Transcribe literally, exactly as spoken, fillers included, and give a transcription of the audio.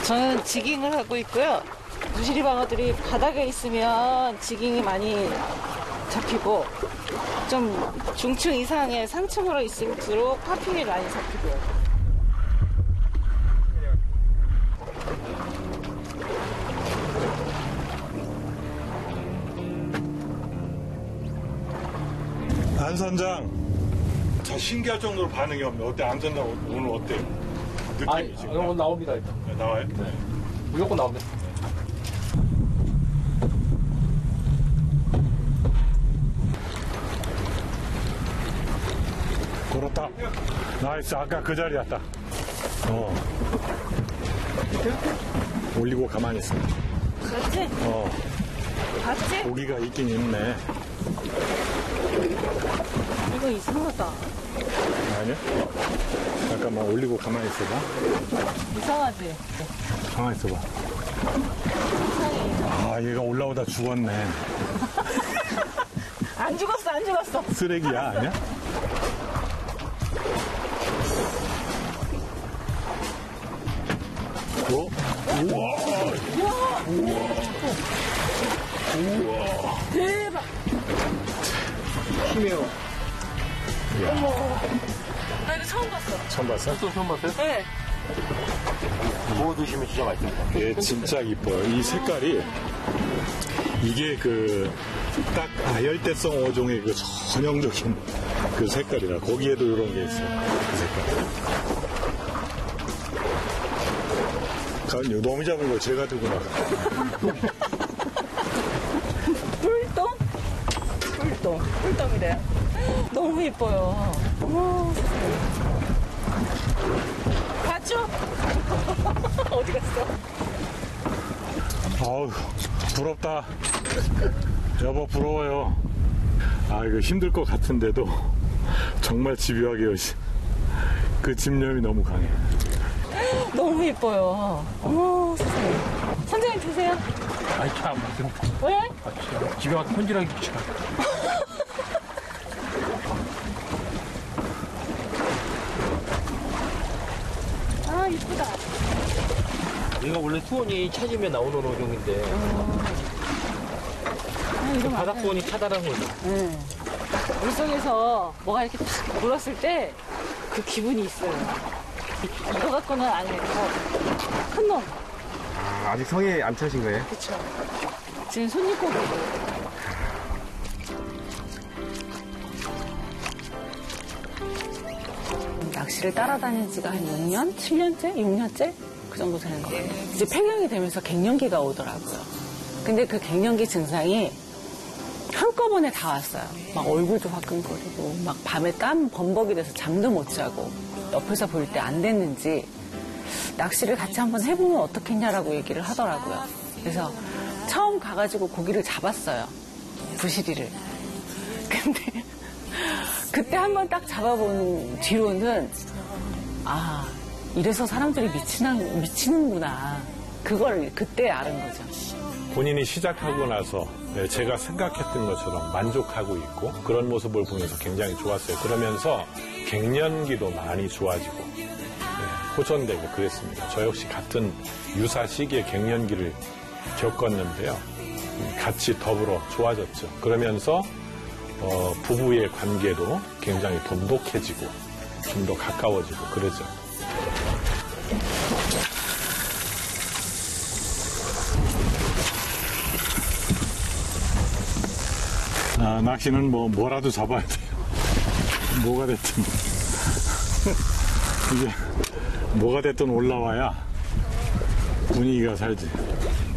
저는 지깅을 하고 있고요. 부시리 방어들이 바닥에 있으면 지깅이 많이 잡히고 좀 중층 이상의 상층으로 있을수록 파핑이 많이 잡히고요. 안 선장, 자, 신기할 정도로 반응이 없네. 어때? 안 선장 오늘 어때요? 느낌이 아니, 지금? 오늘 나옵니다. 일단. 네, 나와요? 네. 무조건 나옵니다. 걸었다. 나이스. 아까 그 자리였다. 어. 올리고 가만히 있어. 그렇지? 어. 봤지? 고기가 있긴 있네. 이거 이상하다. 아니야? 잠깐만 올리고 가만히 있어봐. 이상하지? 가만히 있어봐. 이상해. 아, 얘가 올라오다 죽었네. 안 죽었어, 안 죽었어. 쓰레기야, 아니야? 어? 우와! 우와! 우와! 대박! 힘이에요. 나 이거 처음 봤어. 처음 봤어? 또 처음 봤어요? 네. 구워 드시면 진짜 맛있습니다. 얘 진짜 이뻐요. 이 색깔이, 이게 그, 딱 아열대성 어종의 그 전형적인 그 색깔이라. 거기에도 이런 게 있어. 그 색깔. 가은이 너무 잡은 걸 제가 들고 나가. 뿔똥? 뿔똥. 뿔똥이래요. 너무 예뻐요. 어머, 봤죠? 어디 갔어? 아우, 부럽다. 여보, 부러워요. 아, 이거 힘들 것 같은데도 정말 집요하게 열심. 그 집념이 너무 강해. 너무 예뻐요. 어머, 세상에. 선생님 드세요. 아니, 참. 왜? 아, 진짜. 집에 가서 손질하기 귀찮아. 아, 이쁘다. 얘가 원래 수온이 차지면 나오는 어종인데, 아, 이거 바닥 맞아요. 수온이 차다란 거죠. 네. 물속에서 뭐가 이렇게 탁 물었을 때 그 기분이 있어요. 이거 갖고는 안 해요. 큰 놈. 아, 아직 성에 안 차신 거예요? 그쵸. 지금 손님고기. 낚시를 따라다닌 지가 한 육 년? 칠 년째? 육 년째? 그 정도 되는 것 같아요. 이제 폐경이 되면서 갱년기가 오더라고요. 근데 그 갱년기 증상이 한꺼번에 다 왔어요. 막 얼굴도 화끈거리고, 막 밤에 땀 범벅이 돼서 잠도 못 자고, 옆에서 볼 때 안 됐는지, 낚시를 같이 한번 해보면 어떻겠냐라고 얘기를 하더라고요. 그래서 처음 가가지고 고기를 잡았어요. 부시리를. 근데 그때 한번 딱 잡아본 뒤로는 아, 이래서 사람들이 미치나, 미치는구나. 그걸 그때 알은 거죠. 본인이 시작하고 나서 제가 생각했던 것처럼 만족하고 있고 그런 모습을 보면서 굉장히 좋았어요. 그러면서 갱년기도 많이 좋아지고 네, 호전되고 그랬습니다. 저 역시 같은 유사 시기에 갱년기를 겪었는데요. 같이 더불어 좋아졌죠. 그러면서 어, 부부의 관계도 굉장히 돈독해지고 좀 더 가까워지고 그러죠. 아, 낚시는 뭐 뭐라도 잡아야 돼요. 뭐가 됐든 이제 뭐가 됐든 올라와야 분위기가 살지.